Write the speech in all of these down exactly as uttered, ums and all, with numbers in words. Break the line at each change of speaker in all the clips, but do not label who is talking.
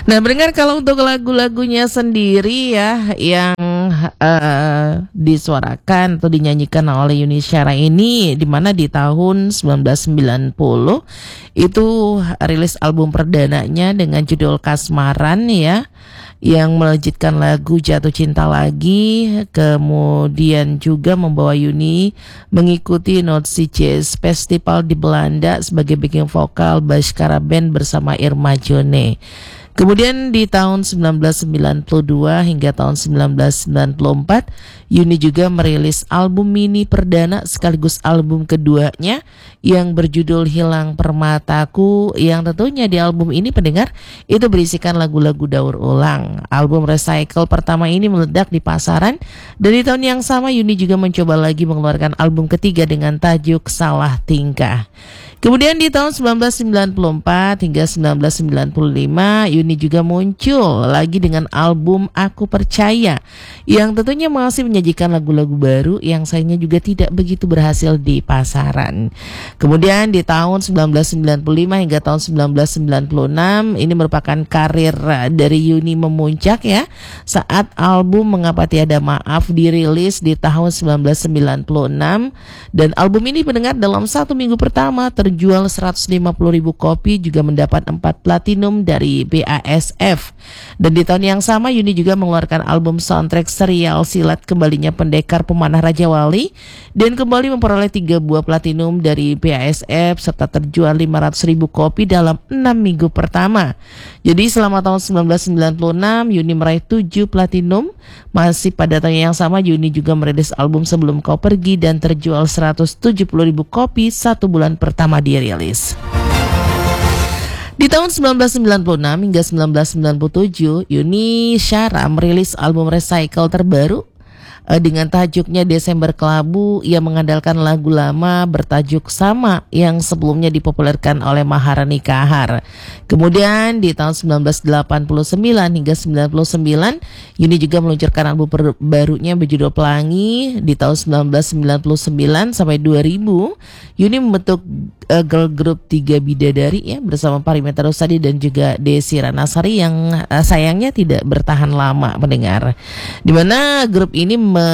Nah, mendengar kalau untuk lagu-lagunya sendiri ya yang uh, disuarakan atau dinyanyikan oleh Yuni Syara ini, di mana di tahun sembilan belas sembilan puluh itu rilis album perdananya dengan judul Kasmaran ya, yang melejitkan lagu Jatuh Cinta Lagi. Kemudian juga membawa Yuni mengikuti Noordzee Jazz Festival di Belanda sebagai backing vokal Bashkara Band bersama Irma Jone. Kemudian di tahun sembilan belas sembilan puluh dua hingga tahun sembilan belas sembilan puluh empat, Yuni juga merilis album mini perdana sekaligus album keduanya yang berjudul Hilang Permataku, yang tentunya di album ini pendengar itu berisikan lagu-lagu daur ulang. Album Recycle pertama ini meledak di pasaran, dan di tahun yang sama Yuni juga mencoba lagi mengeluarkan album ketiga dengan tajuk Salah Tingkah. Kemudian di tahun sembilan belas sembilan puluh empat hingga sembilan belas sembilan puluh lima, Yuni juga muncul lagi dengan album Aku Percaya, yang tentunya masih menyajikan lagu-lagu baru yang sayangnya juga tidak begitu berhasil di pasaran. Kemudian di tahun sembilan belas sembilan puluh lima hingga tahun sembilan belas sembilan puluh enam, ini merupakan karir dari Yuni memuncak ya, saat album Mengapa Tiada Maaf dirilis di tahun sembilan belas sembilan puluh enam, dan album ini pendengar dalam satu minggu pertama ter terjual seratus lima puluh ribu kopi, juga mendapat empat platinum dari B A S F. Dan di tahun yang sama Yuni juga mengeluarkan album soundtrack serial Silat Kembalinya Pendekar Pemanah Raja Wali, dan kembali memperoleh tiga buah platinum dari B A S F serta terjual lima ratus ribu kopi dalam enam minggu pertama. Jadi selama tahun sembilan belas sembilan puluh enam Yuni meraih tujuh platinum. Masih pada tahun yang sama Yuni juga merilis album Sebelum Kau Pergi dan terjual seratus tujuh puluh ribu kopi satu bulan pertama dirilis. Di tahun sembilan belas sembilan puluh enam hingga sembilan belas sembilan puluh tujuh, Yuni Syara merilis album Recycle terbaru dengan tajuknya Desember Kelabu, yang mengandalkan lagu lama bertajuk sama yang sebelumnya dipopulerkan oleh Maharani Kahar. Kemudian di tahun sembilan belas delapan puluh sembilan hingga sembilan puluh sembilan, Yuni juga meluncurkan album barunya berjudul Pelangi. Di tahun sembilan belas sembilan puluh sembilan sampai dua ribu, Yuni membentuk uh, girl group Tiga Bidadari ya, bersama Parimeta Rusadi dan juga Desi Ranasari, yang uh, sayangnya tidak bertahan lama pendengar. Di mana grup ini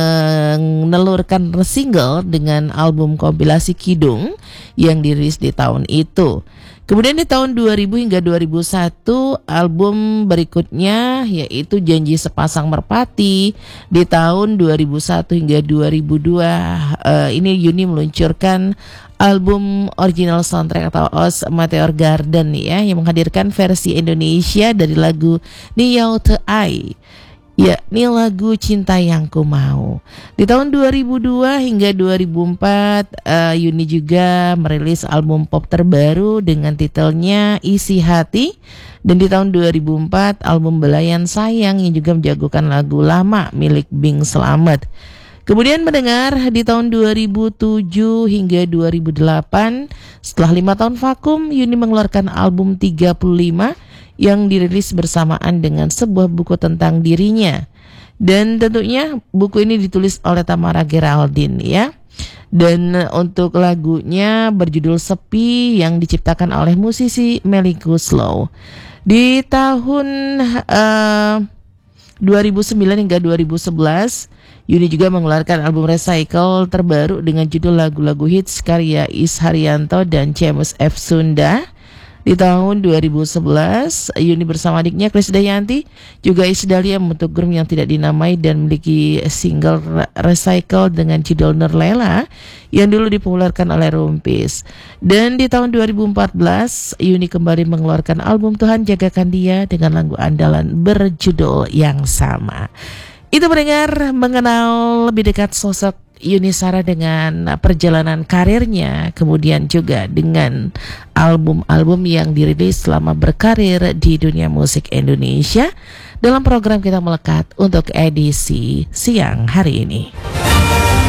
menelurkan single dengan album kompilasi Kidung yang dirilis di tahun itu. Kemudian di tahun dua ribu hingga dua ribu satu, album berikutnya yaitu Janji Sepasang Merpati. Di tahun dua ribu satu hingga dua ribu dua, uh, ini Yuni meluncurkan album original soundtrack atau O S Meteor Garden ya, yang menghadirkan versi Indonesia dari lagu Niau Te Ai, ya, ini lagu Cinta Yang Ku Mau. Di tahun dua ribu dua hingga dua ribu empat, uh, Yuni juga merilis album pop terbaru dengan titelnya Isi Hati. Dan di tahun dua ribu empat, album Belayan Sayang yang juga menjagokan lagu lama milik Bing Slamet. Kemudian mendengar di tahun dua ribu tujuh hingga dua ribu delapan, setelah lima tahun vakum, Yuni mengeluarkan album tiga puluh lima yang dirilis bersamaan dengan sebuah buku tentang dirinya. Dan tentunya buku ini ditulis oleh Tamara Geraldine ya. Dan untuk lagunya berjudul Sepi yang diciptakan oleh musisi Melly Goeslaw. Di tahun uh, dua ribu sembilan hingga dua ribu sebelas, Yuni juga mengeluarkan album Recycle terbaru dengan judul lagu-lagu hits karya Is Haryanto dan James F. Sunda. Di tahun dua ribu sebelas, Yuni bersama adiknya Krisdayanti juga Is Dahlia membentuk grup yang tidak dinamai dan memiliki single Recycle dengan judul Nurlela yang dulu dipopulerkan oleh Rumpis. Dan di tahun dua ribu empat belas, Yuni kembali mengeluarkan album Tuhan Jagakan Dia dengan lagu andalan berjudul yang sama. Itu mendengar mengenal lebih dekat sosok Yuni Syara dengan perjalanan karirnya, kemudian juga dengan album-album yang dirilis selama berkarir di dunia musik Indonesia dalam program Kita Melekat untuk edisi siang hari ini.